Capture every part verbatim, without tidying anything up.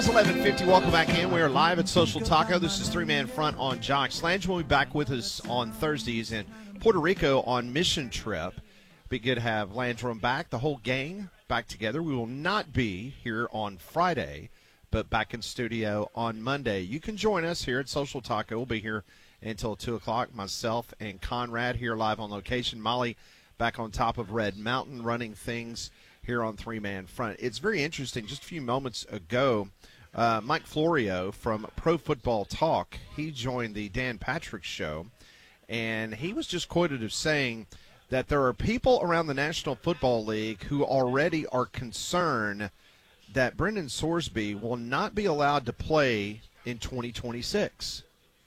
is eleven fifty. Welcome back in. We are live at Social Taco. This is Three Man Front on Jocks. Lange will be back with us on Thursdays in Puerto Rico on mission trip. Be good to have Landrum back, the whole gang back together. We will not be here on Friday, but back in studio on Monday. You can join us here at Social Taco. We'll be here until two o'clock. Myself and Conrad here live on location. Molly back on top of Red Mountain running things here on Three Man Front. It's very interesting. Just a few moments ago, uh, Mike Florio from Pro Football Talk, he joined the Dan Patrick Show, and he was just quoted as saying that there are people around the National Football League who already are concerned that Brendan Sorsby will not be allowed to play in twenty twenty-six.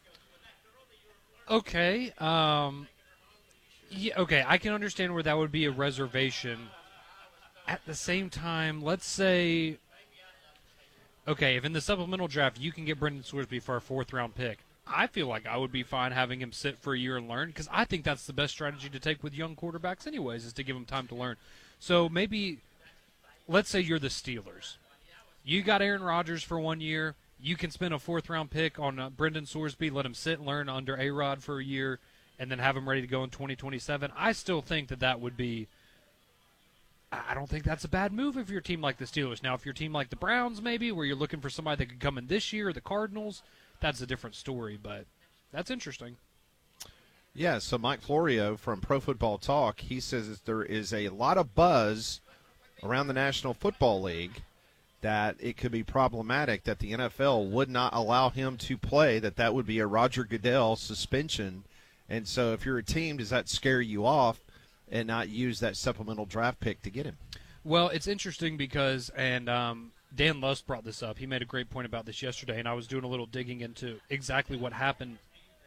Okay. Um, yeah, okay, I can understand where that would be a reservation. At the same time, let's say, okay, if in the supplemental draft you can get Brendan Sorsby for a fourth-round pick, I feel like I would be fine having him sit for a year and learn, because I think that's the best strategy to take with young quarterbacks anyways, is to give them time to learn. So maybe, let's say you're the Steelers. You got Aaron Rodgers for one year. You can spend a fourth-round pick on uh, Brendan Sorsby, let him sit and learn under A-Rod for a year, and then have him ready to go in twenty twenty-seven. I still think that that would be – I don't think that's a bad move if you're a team like the Steelers. Now, if you're a team like the Browns, maybe, where you're looking for somebody that could come in this year, or the Cardinals, that's a different story, but that's interesting. Yeah, so Mike Florio from Pro Football Talk, he says that there is a lot of buzz around the National Football League that it could be problematic that the N F L would not allow him to play, that that would be a Roger Goodell suspension. And so if you're a team, does that scare you off and not use that supplemental draft pick to get him? Well, it's interesting because, and um, Dan Lust brought this up. He made a great point about this yesterday, and I was doing a little digging into exactly what happened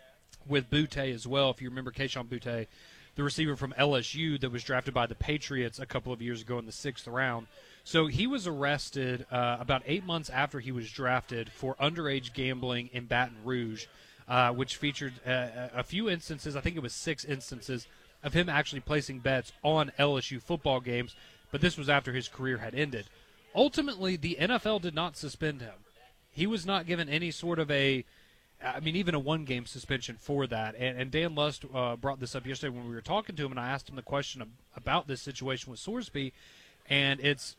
with Boutte as well. If you remember Keyshawn Boutte, the receiver from L S U that was drafted by the Patriots a couple of years ago in the sixth round. So he was arrested uh, about eight months after he was drafted for underage gambling in Baton Rouge, uh, which featured uh, a few instances, I think it was six instances, of him actually placing bets on L S U football games, but this was after his career had ended. Ultimately, the N F L did not suspend him. He was not given any sort of a, I mean, even a one-game suspension for that. And, and Dan Lust uh, brought this up yesterday when we were talking to him, and I asked him the question of, about this situation with Sorsby, and it's,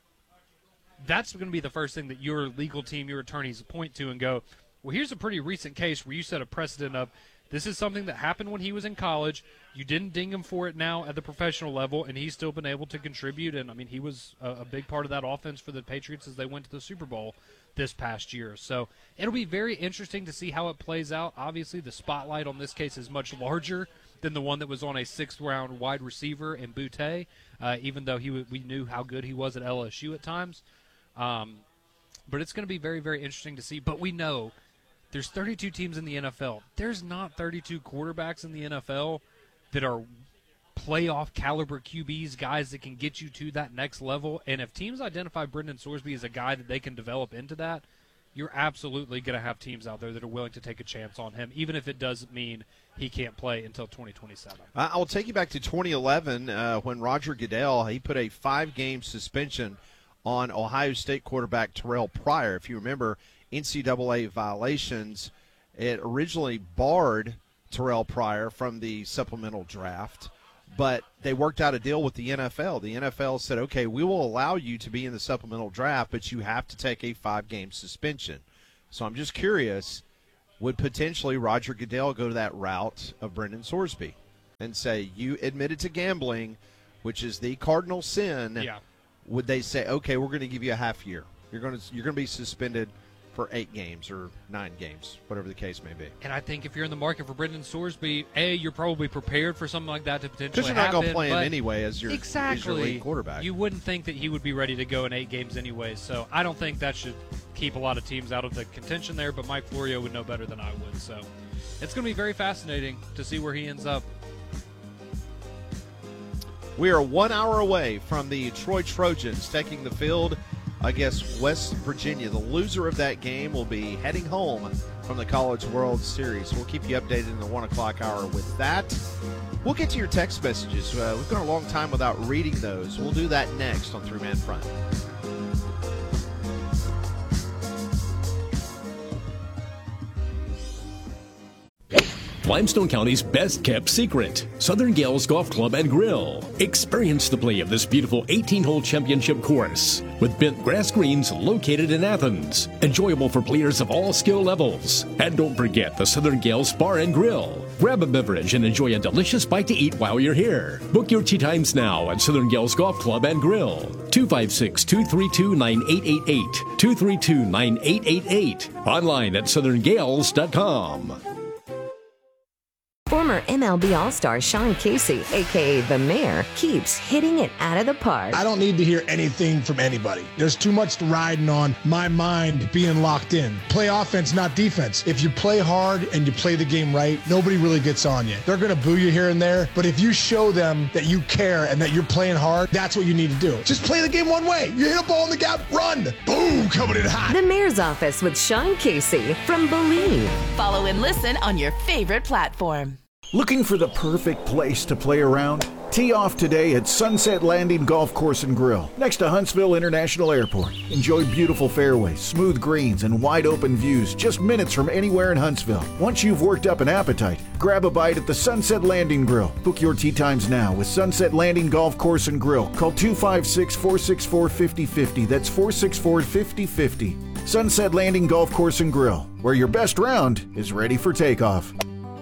that's going to be the first thing that your legal team, your attorneys point to and go, well, here's a pretty recent case where you set a precedent of, this is something that happened when he was in college. You didn't ding him for it now at the professional level, and he's still been able to contribute. And, I mean, he was a, a big part of that offense for the Patriots as they went to the Super Bowl this past year. So it'll be very interesting to see how it plays out. Obviously, the spotlight on this case is much larger than the one that was on a sixth-round wide receiver in Boutte, uh, even though he w- we knew how good he was at L S U at times. Um, but it's going to be very, very interesting to see. But we know – there's thirty-two teams in the N F L. There's not thirty-two quarterbacks in the N F L that are playoff caliber Q Bs, guys that can get you to that next level. And if teams identify Brendan Sorsby as a guy that they can develop into that, you're absolutely going to have teams out there that are willing to take a chance on him, even if it doesn't mean he can't play until twenty twenty-seven. I'll take you back to twenty eleven uh, when Roger Goodell, he put a five-game suspension on Ohio State quarterback Terrell Pryor. If you remember, N C double A violations, it originally barred Terrell Pryor from the supplemental draft, but they worked out a deal with the N F L. The N F L said, okay, we will allow you to be in the supplemental draft, but you have to take a five-game suspension. So I'm just curious, would potentially Roger Goodell go to that route of Brendan Sorsby and say, you admitted to gambling, which is the cardinal sin? Yeah. Would they say, okay, we're going to give you a half year. You're going to you're going to be suspended for eight games or nine games, whatever the case may be. And I think if you're in the market for Brendan Sorsby, A, you're probably prepared for something like that to potentially happen. Because you're not going to play him but anyway as your, exactly, as your lead quarterback. You wouldn't think that he would be ready to go in eight games anyway, so I don't think that should keep a lot of teams out of the contention there, but Mike Florio would know better than I would. So it's going to be very fascinating to see where he ends up. We are one hour away from the Troy Trojans taking the field against West Virginia. The loser of that game will be heading home from the College World Series. We'll keep you updated in the one o'clock hour with that. We'll get to your text messages. Uh, we've gone a long time without reading those. We'll do that next on Three Man Front. Limestone County's best-kept secret, Southern Gales Golf Club and Grill. Experience the play of this beautiful eighteen-hole championship course with bent grass greens located in Athens. Enjoyable for players of all skill levels. And don't forget the Southern Gales Bar and Grill. Grab a beverage and enjoy a delicious bite to eat while you're here. Book your tee times now at Southern Gales Golf Club and Grill. two five six, two three two, nine eight eight eight. two three two, nine eight eight eight. Online at southern gales dot com. Former M L B All-Star Sean Casey, a k a. The Mayor, keeps hitting it out of the park. I don't need to hear anything from anybody. There's too much riding on my mind being locked in. Play offense, not defense. If you play hard and you play the game right, nobody really gets on you. They're going to boo you here and there, but if you show them that you care and that you're playing hard, that's what you need to do. Just play the game one way. You hit a ball in the gap, run. Boom, coming in hot. The Mayor's Office with Sean Casey from Believe. Follow and listen on your favorite platform. Looking for the perfect place to play around? Tee off today at Sunset Landing Golf Course and Grill, next to Huntsville International Airport. Enjoy beautiful fairways, smooth greens, and wide open views just minutes from anywhere in Huntsville. Once you've worked up an appetite, grab a bite at the Sunset Landing Grill. Book your tee times now with Sunset Landing Golf Course and Grill. Call two five six, four six four, five zero five zero. That's four six four, five zero five zero. Sunset Landing Golf Course and Grill, where your best round is ready for takeoff.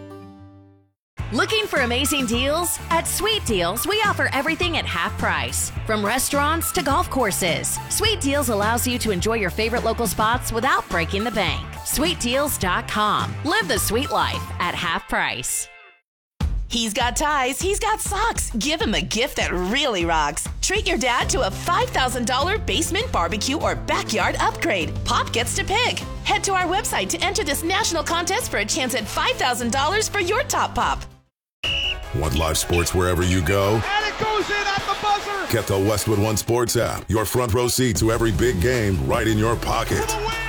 Looking for amazing deals? At Sweet Deals, we offer everything at half price. From restaurants to golf courses, Sweet Deals allows you to enjoy your favorite local spots without breaking the bank. sweet deals dot com. Live the sweet life at half price. He's got ties, he's got socks. Give him a gift that really rocks. Treat your dad to a five thousand dollars basement barbecue or backyard upgrade. Pop gets to pick. Head to our website to enter this national contest for a chance at five thousand dollars for your top pop. Want live sports wherever you go? And it goes in at the buzzer. Get the Westwood One Sports app. Your front row seat to every big game right in your pocket. For the win.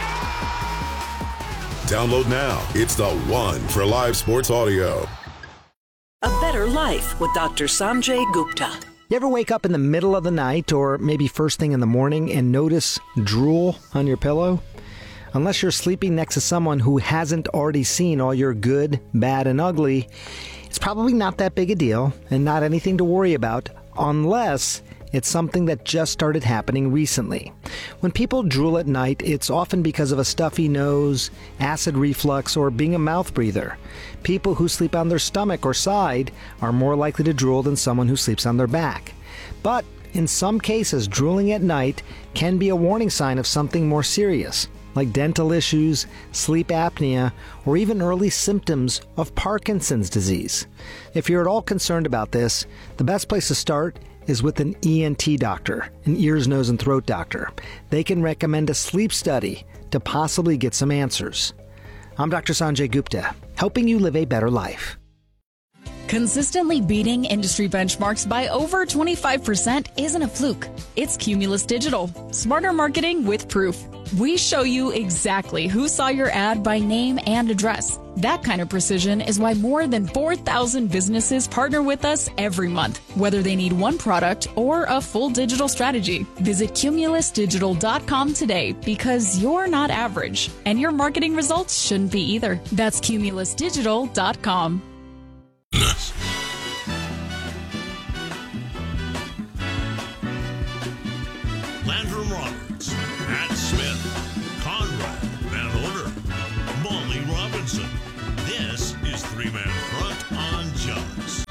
Yeah! Download now. It's the one for live sports audio. A Better Life with Doctor Sanjay Gupta. You ever wake up in the middle of the night or maybe first thing in the morning and notice drool on your pillow? Unless you're sleeping next to someone who hasn't already seen all your good, bad, and ugly, it's probably not that big a deal and not anything to worry about unless it's something that just started happening recently. When people drool at night, it's often because of a stuffy nose, acid reflux, or being a mouth breather. People who sleep on their stomach or side are more likely to drool than someone who sleeps on their back. But in some cases, drooling at night can be a warning sign of something more serious, like dental issues, sleep apnea, or even early symptoms of Parkinson's disease. If you're at all concerned about this, the best place to start is with an E N T doctor, an ears, nose, and throat doctor. They can recommend a sleep study to possibly get some answers. I'm Doctor Sanjay Gupta, helping you live a better life. Consistently beating industry benchmarks by over twenty-five percent isn't a fluke. It's Cumulus Digital. Smarter marketing with proof. We show you exactly who saw your ad by name and address. That kind of precision is why more than four thousand businesses partner with us every month, whether they need one product or a full digital strategy. Visit cumulus digital dot com today because you're not average, and your marketing results shouldn't be either. That's cumulus digital dot com. Landrum Roberts, Pat Smith, Conrad Van Order, Molly Robinson. This is Three Man Front on Jocks.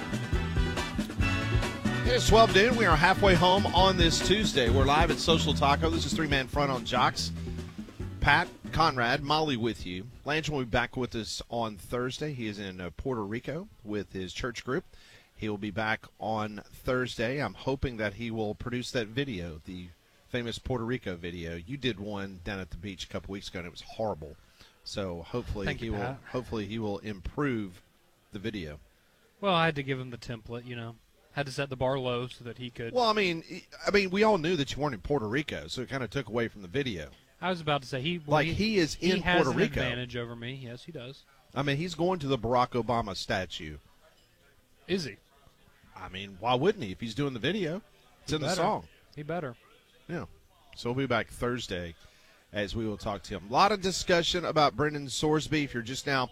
It's twelve noon. We are halfway home on this Tuesday. We're live at Social Taco. This is Three Man Front on Jocks. Pat, Conrad, Molly with you. Landrum will be back with us on Thursday. He is in uh, Puerto Rico with his church group. He will be back on Thursday. I'm hoping that he will produce that video, the famous Puerto Rico video. You did one down at the beach a couple weeks ago, and it was horrible. So hopefully Thank he you, will. Pat. Hopefully he will improve the video. Well, I had to give him the template, you know. Had to set the bar low so that he could. Well, I mean, I mean, we all knew that you weren't in Puerto Rico, so it kind of took away from the video. I was about to say he well, like he, he is in he has Puerto an Rico. Advantage over me. Yes, he does. I mean, he's going to the Barack Obama statue. Is he? I mean, why wouldn't he if he's doing the video? It's He in the better. song. He better. Yeah. So we'll be back Thursday as we will talk to him. A lot of discussion about Brendan Sorsby. If you're just now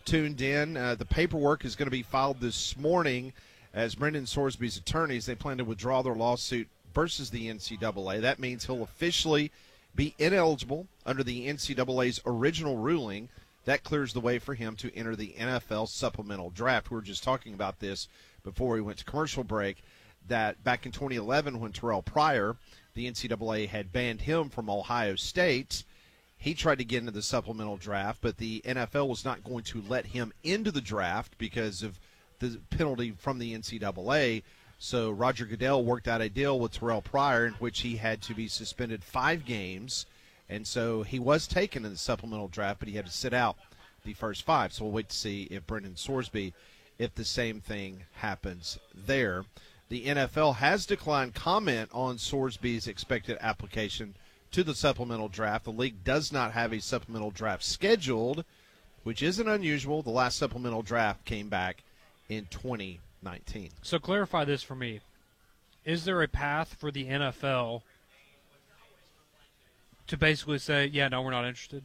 tuned in. Uh, the paperwork is going to be filed this morning as Brendan Sorsby's attorneys, they plan to withdraw their lawsuit versus the N C double A. That means he'll officially be ineligible under the N C double A's original ruling. That clears the way for him to enter the N F L supplemental draft. We were just talking about this before we went to commercial break, that back in twenty eleven when Terrell Pryor, the N C double A had banned him from Ohio State, he tried to get into the supplemental draft, but the N F L was not going to let him into the draft because of the penalty from the N C double A. So Roger Goodell worked out a deal with Terrell Pryor in which he had to be suspended five games. And so he was taken in the supplemental draft, but he had to sit out the first five. So we'll wait to see if Brendan Sorsby, if the same thing happens there. The N F L has declined comment on Sorsby's expected application to the supplemental draft. The league does not have a supplemental draft scheduled, which isn't unusual. The last supplemental draft came back in twenty nineteen. So clarify this for me. Is there a path for the N F L to basically say, yeah, no, we're not interested?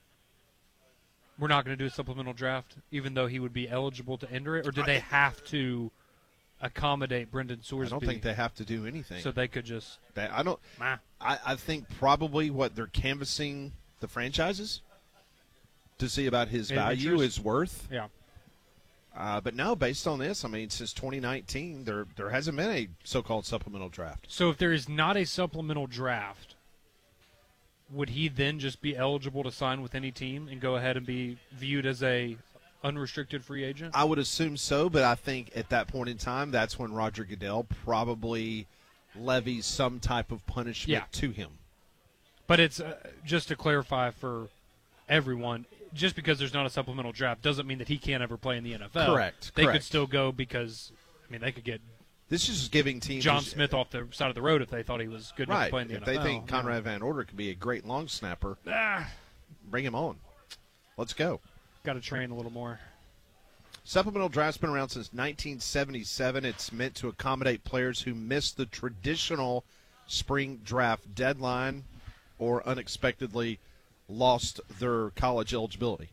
We're not going to do a supplemental draft, even though he would be eligible to enter it? Or do they have to accommodate Brendan Sorsby? I don't think they have to do anything. So they could just... They, I don't. Nah. I, I think probably what they're canvassing the franchises to see about his In value, interest? his worth. Yeah. Uh, but no, based on this, I mean, since twenty nineteen, there there hasn't been a so-called supplemental draft. So if there is not a supplemental draft, would he then just be eligible to sign with any team and go ahead and be viewed as a unrestricted free agent? I would assume so, but I think at that point in time, that's when Roger Goodell probably levies some type of punishment Yeah. to him. But it's uh, just to clarify for everyone, just because there's not a supplemental draft doesn't mean that he can't ever play in the N F L. Correct. They correct. could still go because, I mean, they could get This is just giving teams John Smith off the side of the road if they thought he was good enough right. to play in the if N F L. they think Conrad Van Order could be a great long snapper, Ah, bring him on. Let's go. got to train a little more. Supplemental draft's been around since nineteen seventy-seven. It's meant to accommodate players who miss the traditional spring draft deadline or unexpectedly lost their college eligibility.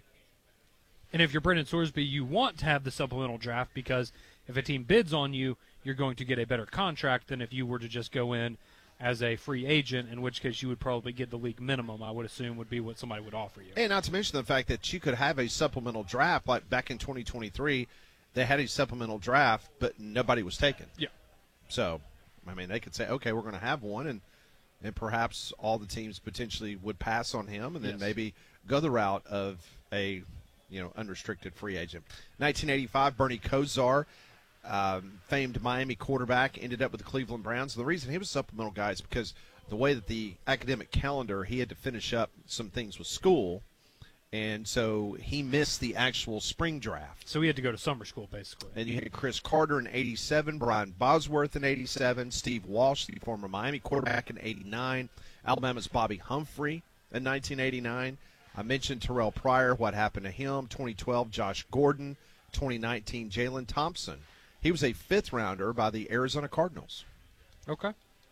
And if you're Brendan Sorsby, you want to have the supplemental draft because if a team bids on you, you're going to get a better contract than if you were to just go in as a free agent, in which case you would probably get the league minimum, I would assume, would be what somebody would offer you. And not to mention the fact that you could have a supplemental draft, like back in twenty twenty-three, they had a supplemental draft, but nobody was taken. Yeah. So, I mean, they could say, okay, we're going to have one, and and perhaps all the teams potentially would pass on him and then Yes. maybe go the route of a, you know, unrestricted free agent. nineteen eighty-five, Bernie Kosar, um, famed Miami quarterback, ended up with the Cleveland Browns. The reason he was a supplemental guy is because the way that the academic calendar, he had to finish up some things with school, and so he missed the actual spring draft. So he had to go to summer school, basically. And you had Chris Carter in eighty-seven, Brian Bosworth in eighty-seven, Steve Walsh, the former Miami quarterback, in eighty-nine, Alabama's Bobby Humphrey in nineteen eighty-nine. I mentioned Terrell Pryor, what happened to him, twenty twelve, Josh Gordon, twenty nineteen, Jalen Thompson. He was a fifth-rounder by the Arizona Cardinals. Okay.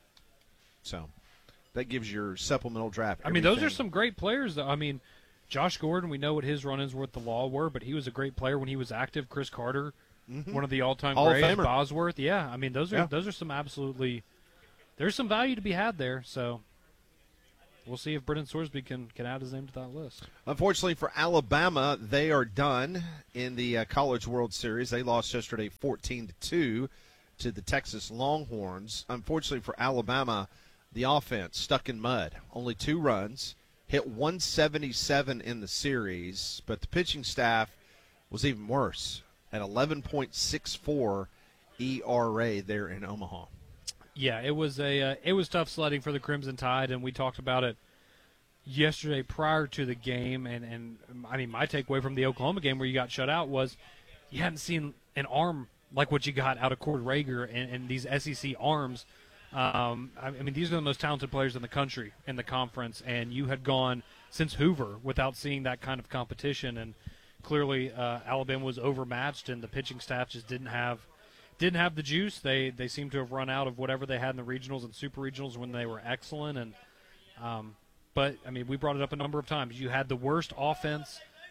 So that gives your supplemental draft I mean, those are everything. some great players, though. I mean, Josh Gordon, we know what his run-ins with the law were, but he was a great player when he was active. Chris Carter, Mhm. one of the all-time Hall of greats. Famer. Bosworth, yeah. I mean, those are Yeah. those are some absolutely – there's some value to be had there. So we'll see if Brendan Sorsby can, can add his name to that list. Unfortunately for Alabama, they are done in the uh, College World Series. They lost yesterday fourteen to two to the Texas Longhorns. Unfortunately for Alabama, the offense stuck in mud. Only two runs, hit one seventy-seven in the series, but the pitching staff was even worse at eleven point six four E R A there in Omaha. Yeah, it was a uh, it was tough sledding for the Crimson Tide, and we talked about it yesterday prior to the game. And, and I mean, my takeaway from the Oklahoma game where you got shut out was you hadn't seen an arm like what you got out of Cord Rager and, and these S E C arms. Um, I, I mean, these are the most talented players in the country in the conference, and you had gone since Hoover without seeing that kind of competition. And clearly, uh, Alabama was overmatched, and the pitching staff just didn't have. Didn't have the juice. They they seem to have run out of whatever they had in the regionals and super regionals when they were excellent. And um, but I mean, we brought it up a number of times. You had the worst offense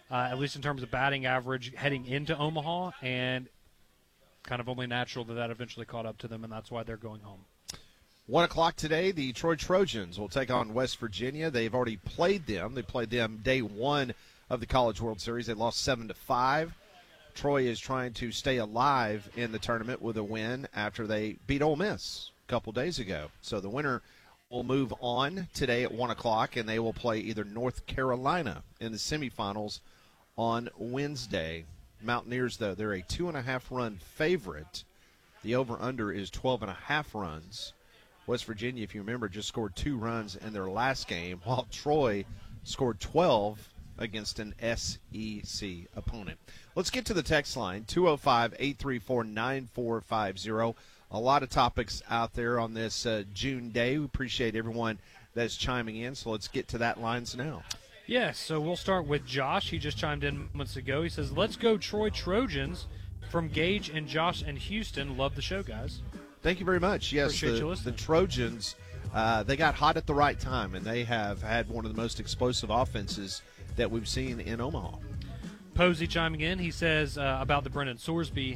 uh, at least in terms of batting average heading into Omaha, and kind of only natural that that eventually caught up to them, and that's why they're going home. One o'clock today, the Troy Trojans will take on West Virginia. They've already played them. They played them day one of the College World Series. They lost seven to five. Troy is trying to stay alive in the tournament with a win after they beat Ole Miss a couple days ago. So the winner will move on today at one o'clock, and they will play either North Carolina in the semifinals on Wednesday. Mountaineers, though, they're a two-and-a-half run favorite. The over-under is twelve and a half runs. West Virginia, if you remember, just scored two runs in their last game, while Troy scored twelve against an S E C opponent. Let's get to the text line, two oh five, eight three four, nine four five zero. A lot of topics out there on this uh, June day. We appreciate everyone that's chiming in, so let's get to that lines now. Yes, so we'll start with Josh. He just chimed in moments ago. He says, let's go Troy Trojans from Gage and Josh and Houston. Love the show, guys. Thank you very much. Yes, Appreciate you the, listening. the Trojans, uh, they got hot at the right time, and they have had one of the most explosive offenses that we've seen in Omaha. Posey chiming in. He says uh, about the Brendan Sorsby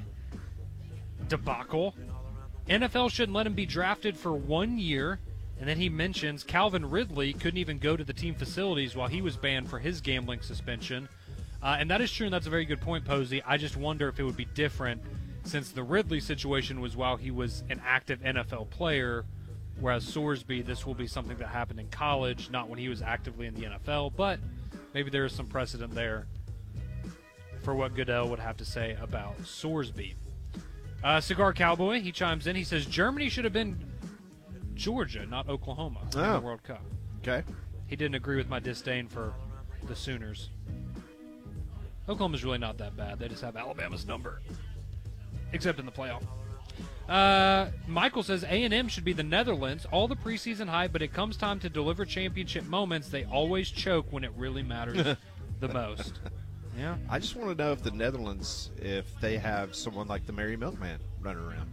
debacle. N F L shouldn't let him be drafted for one year. And then he mentions Calvin Ridley couldn't even go to the team facilities while he was banned for his gambling suspension. Uh, and that is true, and that's a very good point, Posey. I just wonder if it would be different since the Ridley situation was while he was an active N F L player, whereas Sorsby, this will be something that happened in college, not when he was actively in the N F L. But maybe there is some precedent there for what Goodell would have to say about Sorsby. Uh, Cigar Cowboy, he chimes in. He says, Germany should have been Georgia, not Oklahoma, in oh. the World Cup. Okay. He didn't agree with my disdain for the Sooners. Oklahoma's really not that bad. They just have Alabama's number, except in the playoff. Uh, Michael says A and M should be the Netherlands. All the preseason hype, but it comes time to deliver championship moments, they always choke when it really matters the most. Yeah. I just want to know if the Netherlands, if they have someone like the Merry Milkman running around.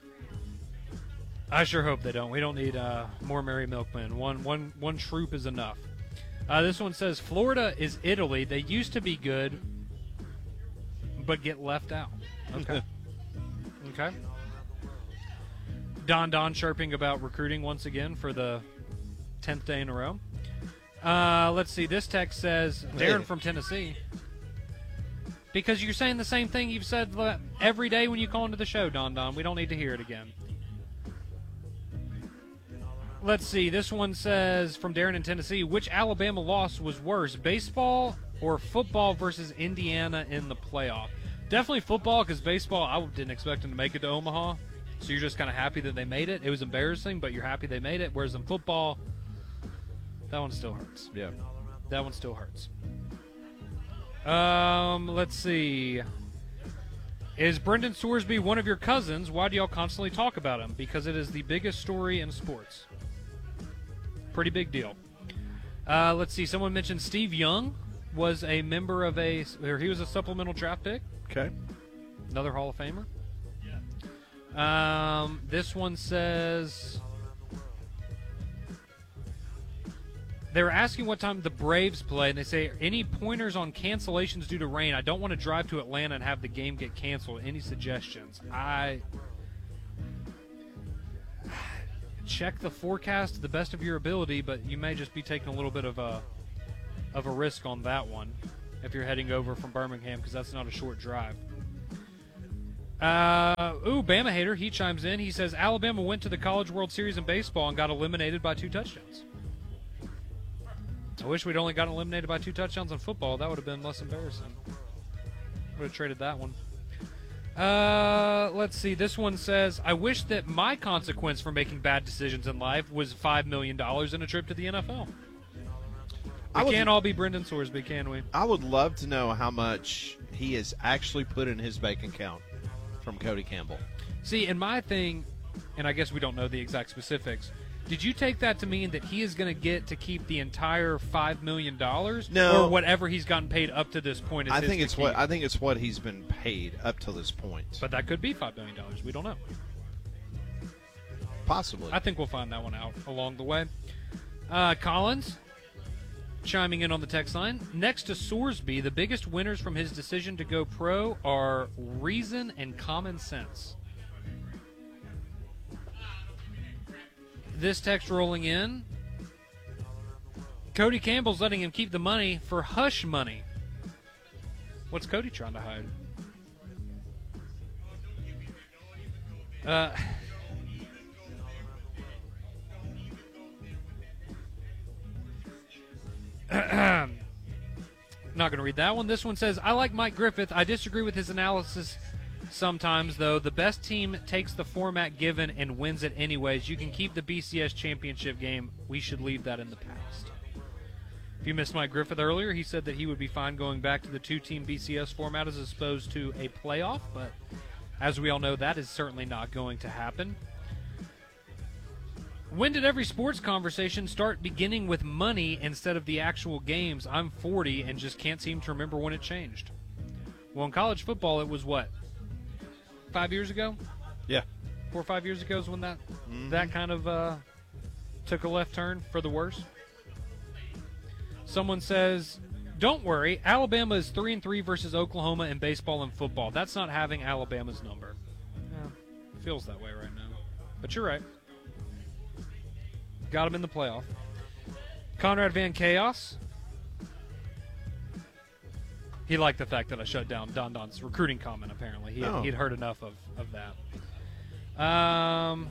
I sure hope they don't. We don't need uh, more Merry Milkmen. One, one, one troop is enough. Uh, this one says, Florida is Italy. They used to be good, but get left out. Okay. Okay. Don Don chirping about recruiting once again for the tenth day in a row. Uh, let's see. This text says, Darren from Tennessee. Because you're saying the same thing you've said every day when you call into the show, Don Don. We don't need to hear it again. Let's see. This one says, from Darren in Tennessee, which Alabama loss was worse, baseball or football versus Indiana in the playoff? Definitely football, because baseball, I didn't expect them to make it to Omaha. So you're just kind of happy that they made it. It was embarrassing, but you're happy they made it. Whereas in football, that one still hurts. Yeah. That one still hurts. Um, let's see. Is Brendan Sorsby one of your cousins? Why do y'all constantly talk about him? Because it is the biggest story in sports. Pretty big deal. Uh, let's see. Someone mentioned Steve Young was a member of a, or he was a supplemental draft pick. Okay. Another Hall of Famer. Um, this one says they were asking what time the Braves play, and they say, any pointers on cancellations due to rain? I don't want to drive to Atlanta and have the game get canceled. Any suggestions? I check the forecast to the best of your ability, but you may just be taking a little bit of a of a risk on that one if you're heading over from Birmingham, because that's not a short drive. Uh, ooh, Bama hater, he chimes in. He says, Alabama went to the College World Series in baseball and got eliminated by two touchdowns. I wish we'd only gotten eliminated by two touchdowns in football. That would have been less embarrassing. Would have traded that one. Uh, let's see. This one says, I wish that my consequence for making bad decisions in life was five million dollars and a trip to the N F L. We would, can't all be Brendan Sorsby, can we? I would love to know how much he has actually put in his bank account from Cody Campbell. See, and my thing, and I guess we don't know the exact specifics, did you take that to mean that he is going to get to keep the entire five million dollars? No. Or whatever he's gotten paid up to this point is I his think to it's keep? what I think it's what he's been paid up to this point. But that could be five million dollars. We don't know. Possibly. I think we'll find that one out along the way. Uh, Collins chiming in on the text line. Next to Sorsby, the biggest winners from his decision to go pro are reason and common sense. This text rolling in. Cody Campbell's letting him keep the money for hush money. What's Cody trying to hide? Uh... Not going to read that one. This one says, I like Mike Griffith. I disagree with his analysis sometimes, though. The best team takes the format given and wins it anyways. You can keep the B C S championship game. We should leave that in the past. If you missed Mike Griffith earlier, he said that he would be fine going back to the two-team B C S format as opposed to a playoff, but as we all know, that is certainly not going to happen. When did every sports conversation start beginning with money instead of the actual games? I'm forty and just can't seem to remember when it changed. Well, in college football, it was what? Five years ago? Yeah. Four or five years ago is when that mm-hmm. that kind of uh, took a left turn for the worse. Someone says, don't worry, Alabama is three and three versus Oklahoma in baseball and football. That's not having Alabama's number. Yeah, feels that way right now. But you're right. Got him in the playoff. Conrad Van Chaos. He liked the fact that I shut down Don Don's recruiting comment, apparently. He, oh. He'd heard enough of, of that. Um,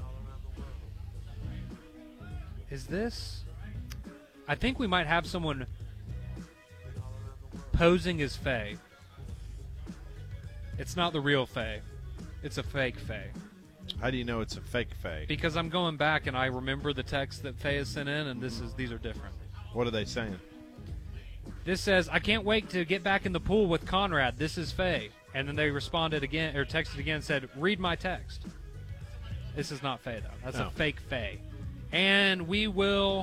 is this? I think we might have someone posing as Faye. It's not the real Faye. It's a fake Faye. How do you know it's a fake Faye? Because I'm going back and I remember the text that Faye has sent in, and this is these are different. What are they saying? This says, I can't wait to get back in the pool with Conrad. This is Faye. And then they responded again, or texted again and said, read my text. This is not Faye, though. That's no. a fake Faye. And we will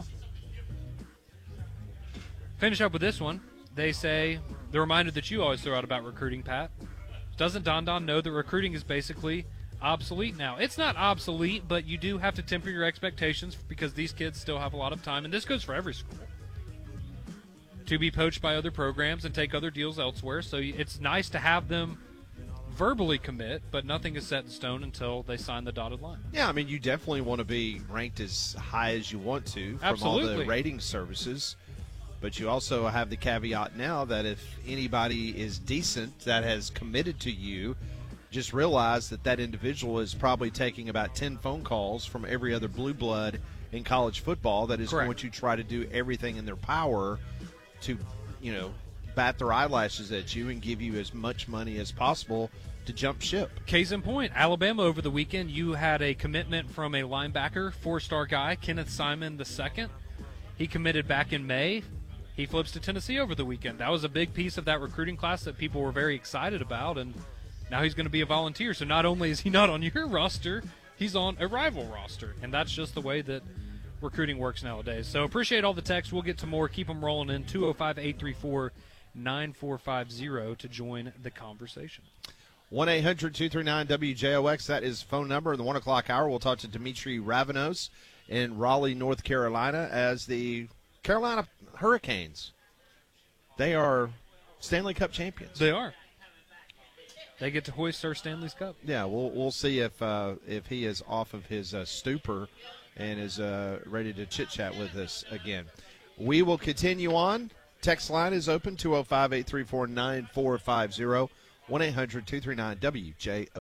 finish up with this one. They say, the reminder that you always throw out about recruiting, Pat. Doesn't Don Don know that recruiting is basically obsolete now? It's not obsolete, but you do have to temper your expectations because these kids still have a lot of time, and this goes for every school, to be poached by other programs and take other deals elsewhere. So it's nice to have them verbally commit, but nothing is set in stone until they sign the dotted line. Yeah, I mean, you definitely want to be ranked as high as you want to from Absolutely. all the rating services. But you also have the caveat now that if anybody is decent that has committed to you, just realize that that individual is probably taking about ten phone calls from every other blue blood in college football that is Correct. going to try to do everything in their power to, you know, bat their eyelashes at you and give you as much money as possible to jump ship. Case in point, Alabama over the weekend, you had a commitment from a linebacker, four-star guy, Kenneth Simon the second. He committed back in May. He flips to Tennessee over the weekend. That was a big piece of that recruiting class that people were very excited about, and now he's going to be a volunteer. So not only is he not on your roster, he's on a rival roster, and that's just the way that recruiting works nowadays. So appreciate all the texts. We'll get to more. Keep them rolling in. two oh five, eight three four, nine four five zero to join the conversation. one eight hundred, two three nine, W J O X. That is phone number. In the one o'clock hour, we'll talk to Dimitri Ravanos in Raleigh, North Carolina, as the Carolina Hurricanes. They are Stanley Cup champions. They are. They get to hoist our Stanley's Cup. Yeah, we'll we'll see if uh, if he is off of his uh, stupor and is uh, ready to chit-chat with us again. We will continue on. Text line is open, two oh five, eight three four, nine four five zero, one eight hundred, two three nine, W J O.